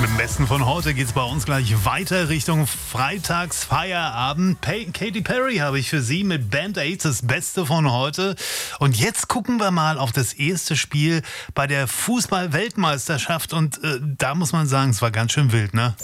Mit dem Besten von heute geht's bei uns gleich weiter Richtung Freitagsfeierabend. Katy Perry habe ich für Sie mit Band Aid, das Beste von heute. Und jetzt gucken wir mal auf das erste Spiel bei der Fußball-Weltmeisterschaft. Und da muss man sagen, es war ganz schön wild, ne?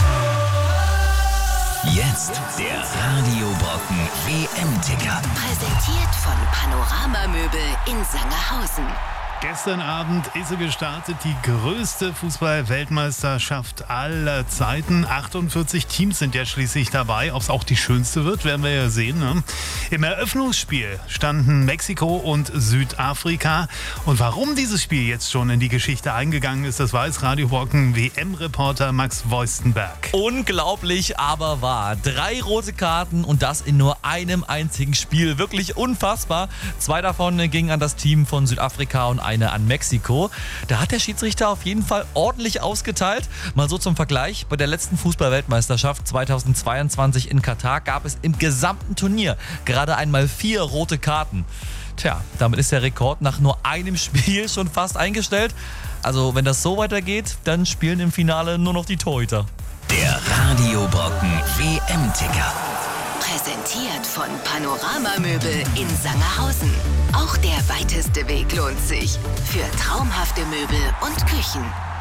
Jetzt der Radio-Brocken WM-Ticker. Präsentiert von Panorama Möbel in Sangerhausen. Gestern Abend ist sie gestartet, die größte Fußball-Weltmeisterschaft aller Zeiten. 48 Teams sind ja schließlich dabei. Ob es auch die schönste wird, werden wir ja sehen. Ne? Im Eröffnungsspiel standen Mexiko und Südafrika. Und warum dieses Spiel jetzt schon in die Geschichte eingegangen ist, das weiß Radio Brocken WM-Reporter Max Voistenberg. Unglaublich, aber wahr. 3 rote Karten und das in nur einem einzigen Spiel. Wirklich unfassbar. 2 davon gingen an das Team von Südafrika und eine an Mexiko. Da hat der Schiedsrichter auf jeden Fall ordentlich ausgeteilt. Mal so zum Vergleich. Bei der letzten Fußball-Weltmeisterschaft 2022 in Katar gab es im gesamten Turnier gerade einmal 4 rote Karten. Tja, damit ist der Rekord nach nur einem Spiel schon fast eingestellt. Also wenn das so weitergeht, dann spielen im Finale nur noch die Torhüter. Der Radio-Brocken WM-Ticker. Präsentiert von Panorama Möbel in Sangerhausen. Auch der weiteste Weg lohnt sich. Für traumhafte Möbel und Küchen.